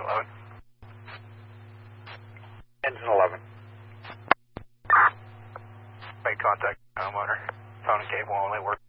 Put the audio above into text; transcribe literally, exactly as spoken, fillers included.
eleven. Engine eleven. Make contact, homeowner. Phone and cable only work.